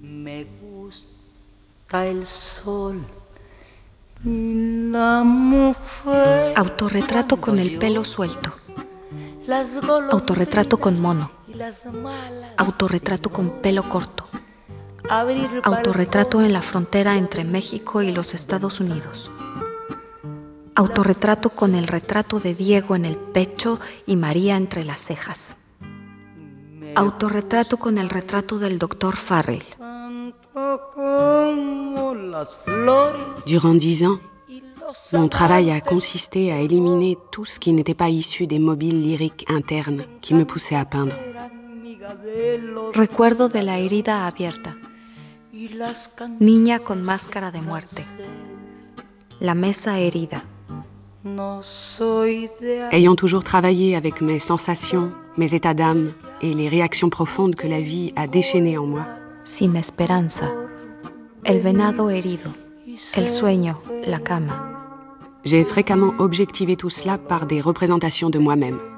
Me gusta el sol y la mujer. Autorretrato con el pelo suelto. Autorretrato con mono. Autorretrato con pelo corto. Autorretrato en la frontera entre México y los Estados Unidos. Autorretrato con el retrato de Diego en el pecho y María entre las cejas. Autorretrato con el retrato del Dr. Farrell. Durant 10 ans, mon travail a consisté à éliminer tout ce qui n'était pas issu des mobiles lyriques internes qui me poussaient à peindre. Recuerdo de la herida abierta. Niña con máscara de muerte. La mesa herida. Ayant toujours travaillé avec mes sensations, mes états d'âme et les réactions profondes que la vie a déchaînées en moi, Sin esperanza. El venado herido. El sueño, la cama. j'ai fréquemment objectivé tout cela par des représentations de moi-même.